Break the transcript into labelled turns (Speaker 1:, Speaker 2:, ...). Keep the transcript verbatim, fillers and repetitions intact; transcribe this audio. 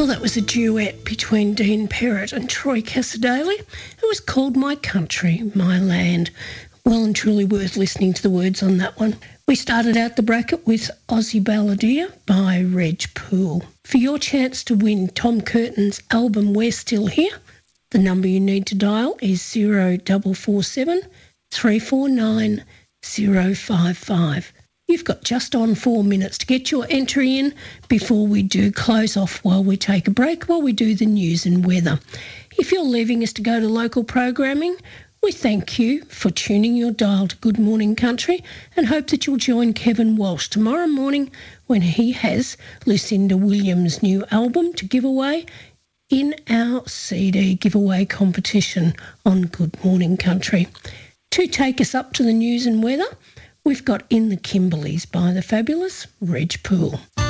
Speaker 1: Well, that was a duet between Dean Perrott and Troy Cassadaly. It was called My Country, My Land. Well and truly worth listening to the words on that one. We started out the bracket with Aussie Balladeer by Reg Poole. For your chance to win Tom Curtin's album We're Still Here, the number you need to dial is zero four four seven, three four nine, zero five five. You've got just on four minutes to get your entry in before we do close off while we take a break, while we do the news and weather. If you're leaving us to go to local programming, we thank you for tuning your dial to Good Morning Country and hope that you'll join Kevin Walsh tomorrow morning when he has Lucinda Williams' new album to give away in our C D giveaway competition on Good Morning Country. To take us up to the news and weather, we've got In the Kimberleys by the fabulous Reg Poole.